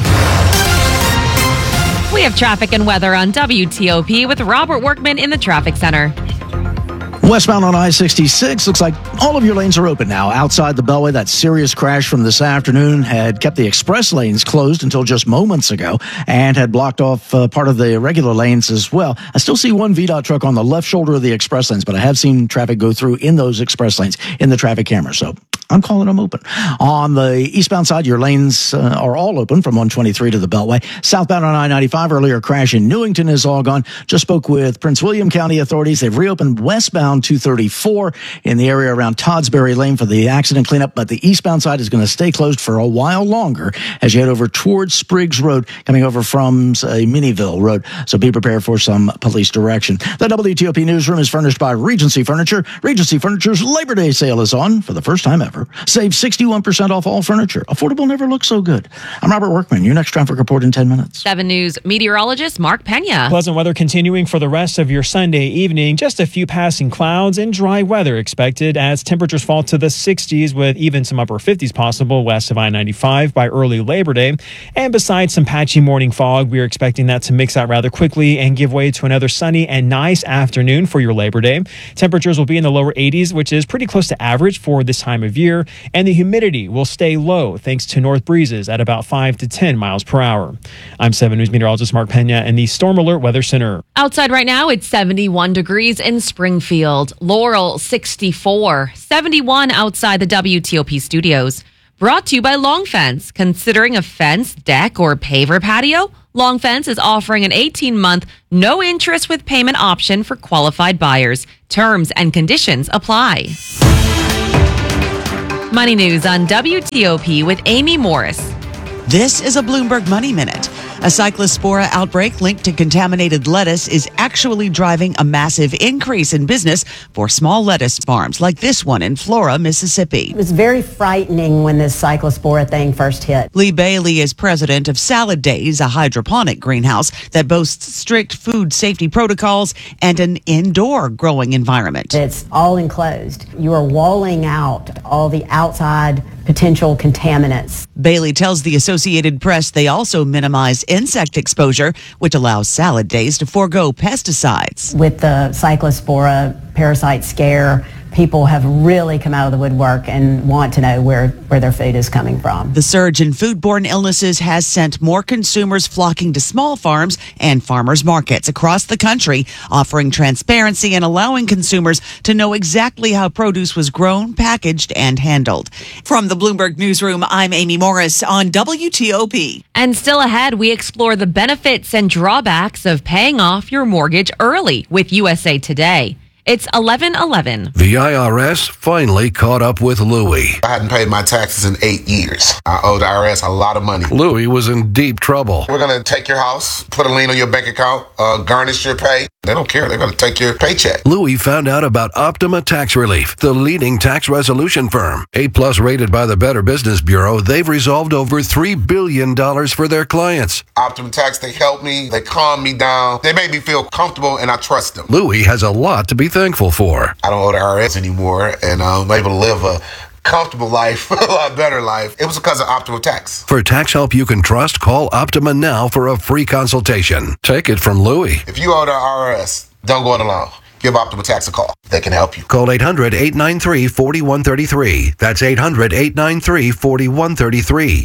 We have traffic and weather on WTOP with Robert Workman in the traffic center. Westbound on I-66, looks like all of your lanes are open now. Outside the Beltway, that serious crash from this afternoon had kept the express lanes closed until just moments ago and had blocked off part of the regular lanes as well. I still see one VDOT truck on the left shoulder of the express lanes, but I have seen traffic go through in those express lanes in the traffic camera. So I'm calling them open. On the eastbound side, your lanes are all open from 123 to the Beltway. Southbound on I-95, earlier crash in Newington is all gone. Just spoke with Prince William County authorities. They've reopened westbound 234 in the area around Toddsbury Lane for the accident cleanup, but the eastbound side is going to stay closed for a while longer as you head over towards Spriggs Road, coming over from Minnieville Road. So be prepared for some police direction. The WTOP newsroom is furnished by Regency Furniture. Regency Furniture's Labor Day sale is on for the first time ever. Save 61% off all furniture. Affordable never looks so good. I'm Robert Workman. Your next traffic report in 10 minutes. 7 News meteorologist Mark Pena. Pleasant weather continuing for the rest of your Sunday evening. Just a few passing clouds and dry weather expected as temperatures fall to the 60s with even some upper 50s possible west of I-95 by early Labor Day. And besides some patchy morning fog, we are expecting that to mix out rather quickly and give way to another sunny and nice afternoon for your Labor Day. Temperatures will be in the lower 80s, which is pretty close to average for this time of year. And the humidity will stay low thanks to north breezes at about 5 to 10 miles per hour. I'm 7 News meteorologist Mark Pena in the Storm Alert Weather Center. Outside right now, it's 71 degrees in Springfield. Laurel, 64. 71 outside the WTOP studios. Brought to you by Long Fence. Considering a fence, deck, or paver patio? Long Fence is offering an 18-month, no-interest with payment option for qualified buyers. Terms and conditions apply. Money News on WTOP with Amy Morris. This is a Bloomberg Money Minute. A cyclospora outbreak linked to contaminated lettuce is actually driving a massive increase in business for small lettuce farms like this one in Flora, Mississippi. It was very frightening when this cyclospora thing first hit. Lee Bailey is president of Salad Days, a hydroponic greenhouse that boasts strict food safety protocols and an indoor growing environment. It's all enclosed. You are walling out all the outside potential contaminants. Bailey tells the Associated Press they also minimize insect exposure, which allows Salad Days to forego pesticides. With the cyclospora parasite scare, people have really come out of the woodwork and want to know where their food is coming from. The surge in foodborne illnesses has sent more consumers flocking to small farms and farmers markets across the country, offering transparency and allowing consumers to know exactly how produce was grown, packaged, and handled. From the Bloomberg Newsroom, I'm Amy Morris on WTOP. And still ahead, we explore the benefits and drawbacks of paying off your mortgage early with USA Today. It's 11:11. The IRS finally caught up with Louie. I hadn't paid my taxes in 8 years. I owed the IRS a lot of money. Louie was in deep trouble. We're going to take your house, put a lien on your bank account, garnish your pay. They don't care. They're going to take your paycheck. Louie found out about Optima Tax Relief, the leading tax resolution firm. A+ rated by the Better Business Bureau, they've resolved over $3 billion for their clients. Optima Tax, they help me. They calm me down. They make me feel comfortable, and I trust them. Louie has a lot to be thankful for. I don't owe the IRS anymore, and I'm able to live a comfortable life, a lot better life. It was because of Optima Tax. For tax help you can trust, call Optima now for a free consultation. Take it from Louie. If you owe the IRS, don't go it alone. Give Optima Tax a call. They can help you. Call 800-893-4133. That's 800-893-4133.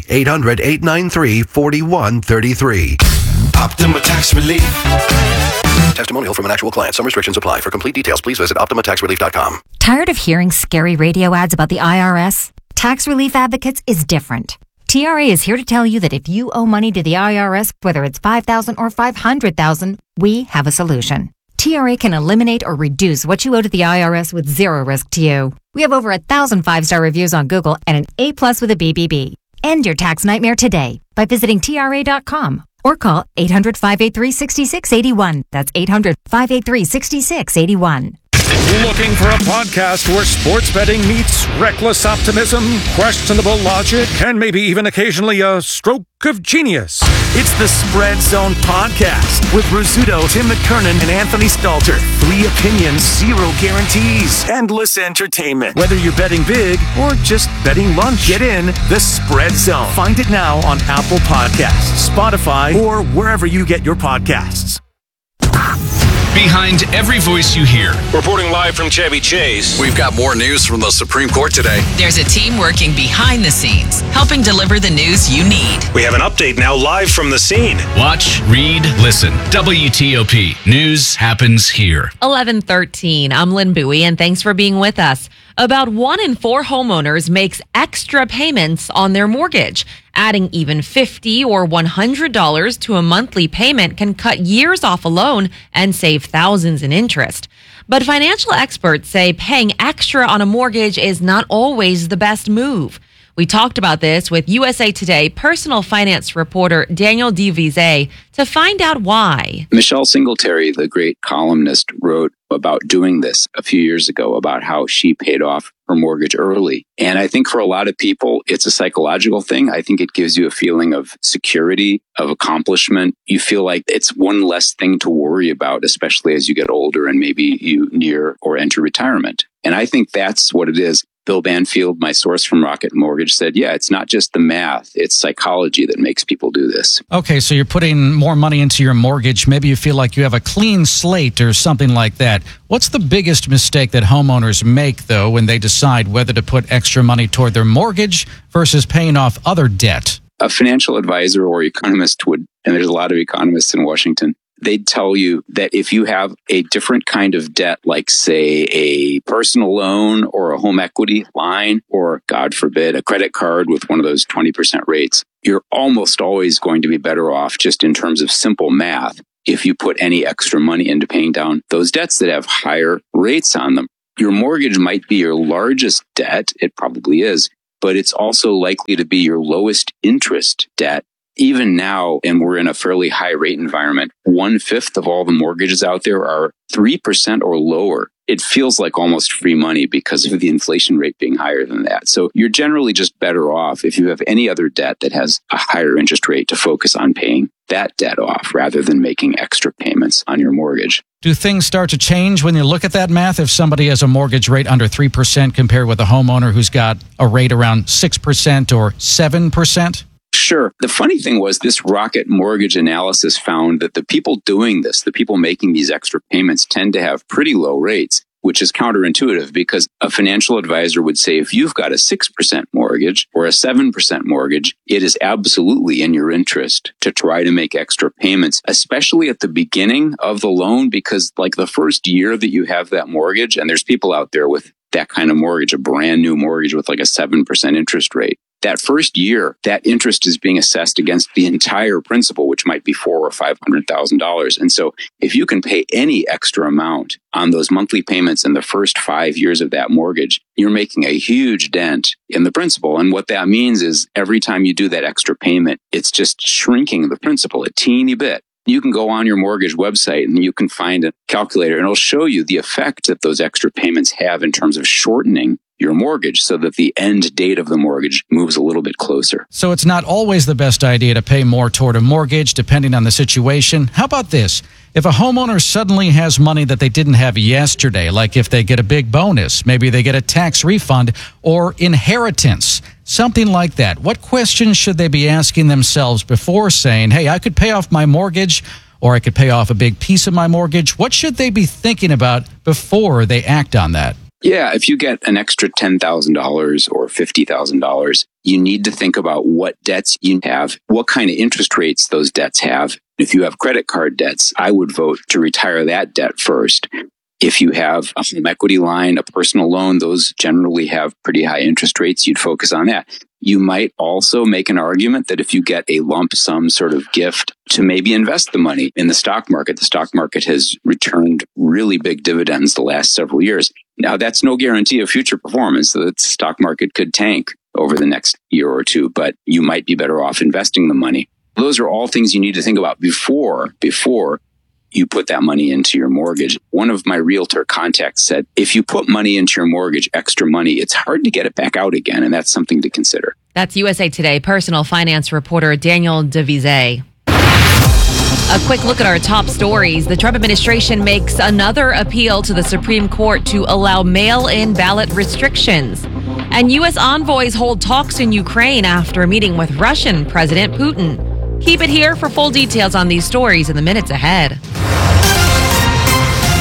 800-893-4133. Optima Tax Relief. Testimonial from an actual client. Some restrictions apply. For complete details, please visit OptimaTaxRelief.com. Tired of hearing scary radio ads about the IRS? Tax Relief Advocates is different. TRA is here to tell you that if you owe money to the IRS, whether it's $5,000 or $500,000, we have a solution. TRA can eliminate or reduce what you owe to the IRS with zero risk to you. We have over 1,000 5-star reviews on Google and an A+ with a BBB. End your tax nightmare today by visiting TRA.com. Or call 800-583-6681. That's 800-583-6681. Looking for a podcast where sports betting meets reckless optimism, questionable logic, and maybe even occasionally a stroke of genius? It's the Spread Zone Podcast with Rizzuto, Tim McKernan, and Anthony Stalter. 3 opinions, 0 guarantees. Endless entertainment. Whether you're betting big or just betting lunch, get in the Spread Zone. Find it now on Apple Podcasts, Spotify, or wherever you get your podcasts. Behind every voice you hear. Reporting live from Chevy Chase. We've got more news from the Supreme Court today. There's a team working behind the scenes, helping deliver the news you need. We have an update now live from the scene. Watch, read, listen. WTOP. News happens here. 11:13. I'm Lynn Bowie, and thanks for being with us. About 1 in 4 homeowners makes extra payments on their mortgage. Adding even $50 or $100 to a monthly payment can cut years off a loan and save thousands in interest. But financial experts say paying extra on a mortgage is not always the best move. We talked about this with USA Today personal finance reporter Daniel DeVise to find out why. Michelle Singletary, the great columnist, wrote about doing this a few years ago, about how she paid off her mortgage early. And I think for a lot of people, it's a psychological thing. I think it gives you a feeling of security, of accomplishment. You feel like it's one less thing to worry about, especially as you get older and maybe you near or enter retirement. And I think that's what it is. Bill Banfield, my source from Rocket Mortgage, said, yeah, it's not just the math, it's psychology that makes people do this. Okay, so you're putting more money into your mortgage. Maybe you feel like you have a clean slate or something like that. What's the biggest mistake that homeowners make, though, when they decide whether to put extra money toward their mortgage versus paying off other debt? A financial advisor or economist would, and there's a lot of economists in Washington, they'd tell you that if you have a different kind of debt, like, say, a personal loan or a home equity line, or, God forbid, a credit card with one of those 20% rates, you're almost always going to be better off, just in terms of simple math, if you put any extra money into paying down those debts that have higher rates on them. Your mortgage might be your largest debt. It probably is, but it's also likely to be your lowest interest debt. Even now, and we're in a fairly high rate environment, 1/5 of all the mortgages out there are 3% or lower. It feels like almost free money because of the inflation rate being higher than that. So you're generally just better off if you have any other debt that has a higher interest rate to focus on paying that debt off rather than making extra payments on your mortgage. Do things start to change when you look at that math? If somebody has a mortgage rate under 3% compared with a homeowner who's got a rate around 6% or 7%? Sure. The funny thing was this Rocket Mortgage analysis found that the people doing this, the people making these extra payments, tend to have pretty low rates, which is counterintuitive because a financial advisor would say if you've got a 6% mortgage or a 7% mortgage, it is absolutely in your interest to try to make extra payments, especially at the beginning of the loan, because like the first year that you have that mortgage, and there's people out there with that kind of mortgage, a brand new mortgage with like a 7% interest rate. That first year, that interest is being assessed against the entire principal, which might be $400,000 or $500,000. And so if you can pay any extra amount on those monthly payments in the first 5 years of that mortgage, you're making a huge dent in the principal. And what that means is every time you do that extra payment, it's just shrinking the principal a teeny bit. You can go on your mortgage website and you can find a calculator and it'll show you the effect that those extra payments have in terms of shortening your mortgage so that the end date of the mortgage moves a little bit closer. So it's not always the best idea to pay more toward a mortgage, depending on the situation. How about this? If a homeowner suddenly has money that they didn't have yesterday, like if they get a big bonus, maybe they get a tax refund or inheritance, something like that, what questions should they be asking themselves before saying, hey, I could pay off my mortgage or I could pay off a big piece of my mortgage? What should they be thinking about before they act on that? Yeah, if you get an extra $10,000 or $50,000, you need to think about what debts you have, what kind of interest rates those debts have. If you have credit card debts, I would vote to retire that debt first. If you have a home equity line, a personal loan, those generally have pretty high interest rates. You'd focus on that. You might also make an argument that if you get a lump sum sort of gift to maybe invest the money in the stock market has returned really big dividends the last several years. Now, that's no guarantee of future performance. The stock market could tank over the next year or two, but you might be better off investing the money. Those are all things you need to think about before you put that money into your mortgage. One of my realtor contacts said, if you put money into your mortgage, extra money, it's hard to get it back out again, and that's something to consider. That's USA Today personal finance reporter Daniel DeVise. A quick look at our top stories. The Trump administration makes another appeal to the Supreme Court to allow mail-in ballot restrictions. And U.S. envoys hold talks in Ukraine after a meeting with Russian President Putin. Keep it here for full details on these stories in the minutes ahead.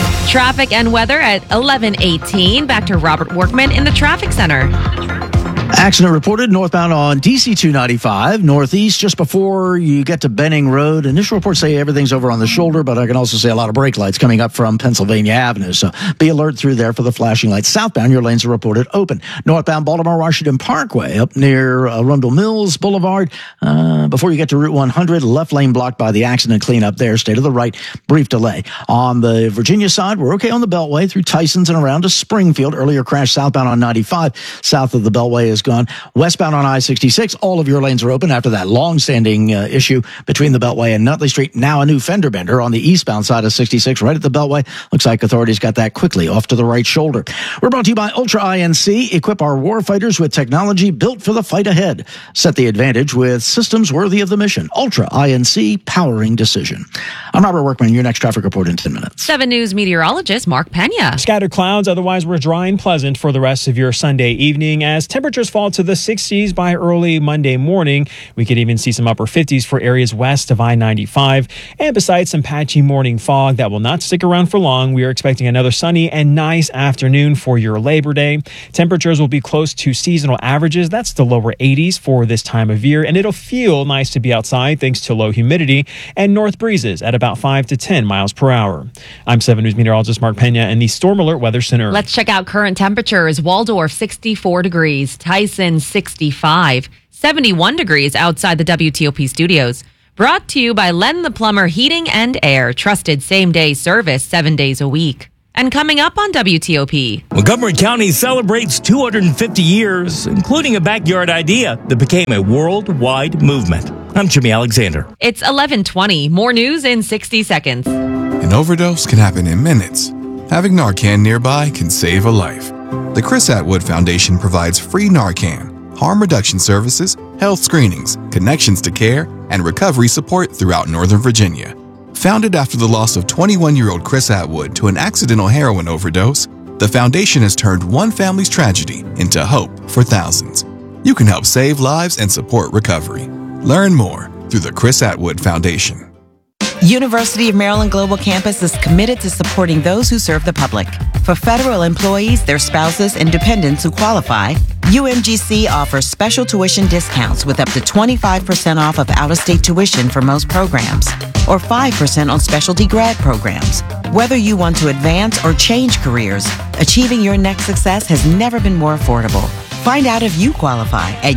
Traffic and weather at 11:18. Back to Robert Workman in the traffic center. Accident reported northbound on DC 295, northeast, just before you get to Benning Road. Initial reports say everything's over on the shoulder, but I can also see a lot of brake lights coming up from Pennsylvania Avenue. So be alert through there for the flashing lights. Southbound, your lanes are reported open. Northbound Baltimore-Washington Parkway up near Arundel Mills Boulevard. Before you get to Route 100, left lane blocked by the accident cleanup there. Stay to the right, brief delay. On the Virginia side, we're okay on the Beltway through Tysons and around to Springfield. Earlier crash southbound on 95. South of the Beltway is gone. Westbound on I-66, all of your lanes are open after that long-standing issue between the Beltway and Nutley Street. Now a new fender bender on the eastbound side of 66 right at the Beltway. Looks like authorities got that quickly off to the right shoulder. We're brought to you by Ultra INC. Equip our warfighters with technology built for the fight ahead. Set the advantage with systems worthy of the mission. Ultra INC, powering decision. I'm Robert Workman. Your next traffic report in 10 minutes. 7 News meteorologist Mark Pena. Scattered clouds, otherwise we're dry and pleasant for the rest of your Sunday evening as temperatures fall to the 60s by early Monday morning. We could even see some upper 50s for areas west of I-95. And besides some patchy morning fog that will not stick around for long, we are expecting another sunny and nice afternoon for your Labor Day. Temperatures will be close to seasonal averages. That's the lower 80s for this time of year, and it'll feel nice to be outside thanks to low humidity and north breezes at about 5 to 10 miles per hour. I'm 7 News meteorologist Mark Pena in the Storm Alert Weather Center. Let's check out current temperatures. Waldorf, 64 degrees. Tyson, 65. 71 degrees outside the WTOP studios. Brought to you by Len the Plumber Heating and Air. Trusted same-day service 7 days a week. And coming up on WTOP. Montgomery County celebrates 250 years, including a backyard idea that became a worldwide movement. I'm Jimmy Alexander. It's 11:20. More news in 60 seconds. An overdose can happen in minutes. Having Narcan nearby can save a life. The Chris Atwood Foundation provides free Narcan, harm reduction services, health screenings, connections to care, and recovery support throughout Northern Virginia. Founded after the loss of 21-year-old Chris Atwood to an accidental heroin overdose, the foundation has turned one family's tragedy into hope for thousands. You can help save lives and support recovery. Learn more through the Chris Atwood Foundation. University of Maryland Global Campus is committed to supporting those who serve the public. For federal employees, their spouses, and dependents who qualify, UMGC offers special tuition discounts with up to 25% off of out-of-state tuition for most programs, or 5% on specialty grad programs. Whether you want to advance or change careers, achieving your next success has never been more affordable. Find out if you qualify at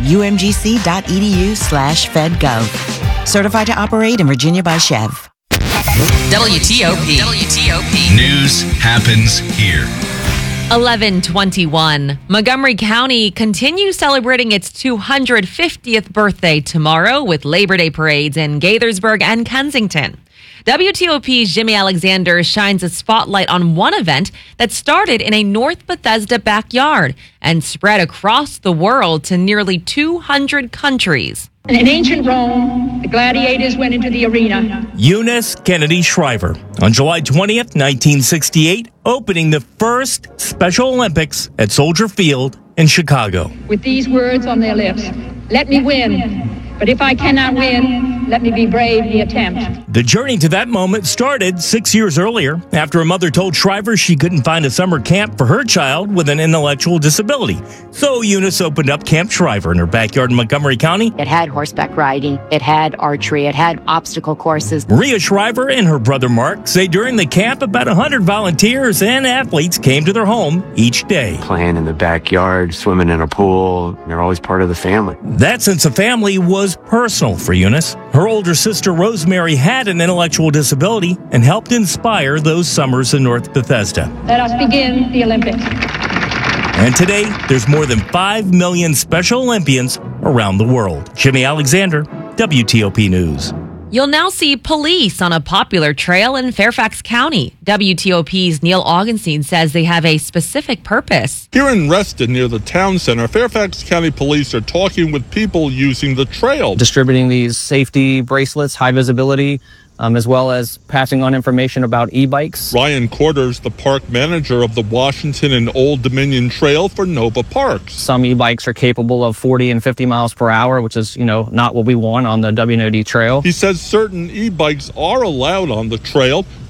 umgc.edu/fedgov. Certified to operate in Virginia by Chev. WTOP. News happens here. 11:21. Montgomery County continues celebrating its 250th birthday tomorrow with Labor Day parades in Gaithersburg and Kensington. WTOP's Jimmy Alexander shines a spotlight on one event that started in a North Bethesda backyard and spread across the world to nearly 200 countries. In ancient Rome, the gladiators went into the arena. Eunice Kennedy Shriver, on July 20th, 1968, opening the first Special Olympics at Soldier Field in Chicago. With these words on their lips, "Let me win, but if I cannot win, let me be brave in the attempt." The journey to that moment started 6 years earlier after a mother told Shriver she couldn't find a summer camp for her child with an intellectual disability. So Eunice opened up Camp Shriver in her backyard in Montgomery County. It had horseback riding, it had archery, it had obstacle courses. Maria Shriver and her brother Mark say during the camp about 100 volunteers and athletes came to their home each day. Playing in the backyard, swimming in a pool, they're always part of the family. That sense of family was personal for Eunice. Her older sister Rosemary had an intellectual disability and helped inspire those summers in North Bethesda. Let us begin the Olympics. And today, there's more than 5 million Special Olympians around the world. Jimmy Alexander, WTOP News. You'll now see police on a popular trail in Fairfax County. WTOP's Neil Augenstein says they have a specific purpose. Here in Reston, near the town center, Fairfax County police are talking with people using the trail. Distributing these safety bracelets, high visibility, as well as passing on information about e-bikes. Ryan Quarters, the park manager of the Washington and Old Dominion Trail for Nova Parks. Some e-bikes are capable of 40 and 50 miles per hour, which is, not what we want on the WNOD trail. He says certain e-bikes are allowed on the trail.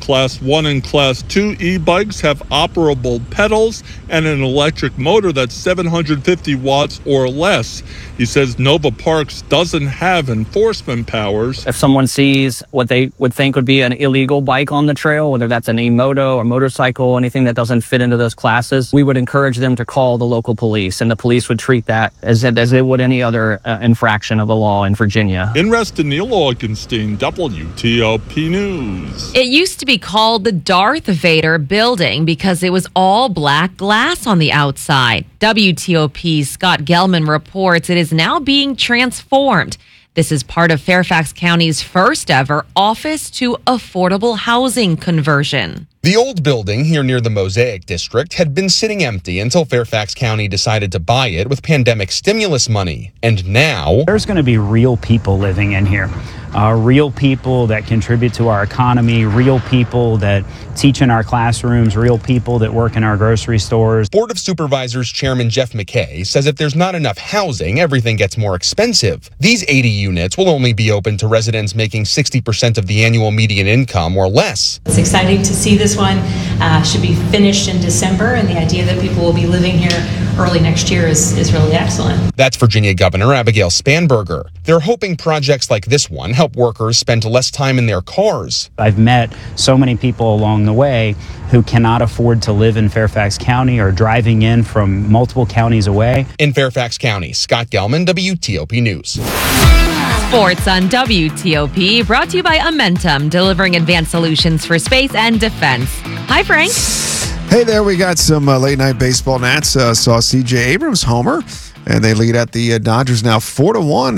Class 1 and Class 2 e-bikes have operable pedals and an electric motor that's 750 watts or less. He says Nova Parks doesn't have enforcement powers. If someone sees what they would think would be an illegal bike on the trail, whether that's an e-moto or motorcycle, anything that doesn't fit into those classes, we would encourage them to call the local police, and the police would treat that as they would any other infraction of the law in Virginia. In Reston, Neil Augenstein, WTOP News. It used to be called the Darth Vader building because it was all black glass on the outside. WTOP's Scott Gelman reports it is now being transformed. This is part of Fairfax County's first ever office to affordable housing conversion. The old building here near the Mosaic District had been sitting empty until Fairfax County decided to buy it with pandemic stimulus money. And now there's going to be real people living in here. Real people that contribute to our economy, real people that teach in our classrooms, real people that work in our grocery stores. Board of Supervisors Chairman Jeff McKay says if there's not enough housing, everything gets more expensive. These 80 units will only be open to residents making 60% of the annual median income or less. It's exciting to see this one. Should be finished in December, and the idea that people will be living here early next year is really excellent. That's Virginia Governor Abigail Spanberger. They're hoping projects like this one help workers spend less time in their cars. I've met so many people along the way who cannot afford to live in Fairfax County or driving in from multiple counties away. In Fairfax County, Scott Gelman, WTOP News. Sports on WTOP, brought to you by Amentum, delivering advanced solutions for space and defense. Hi, Frank. Hey there, we got some late night baseball. Nats saw C.J. Abrams homer, and they lead at the Dodgers now 4-1.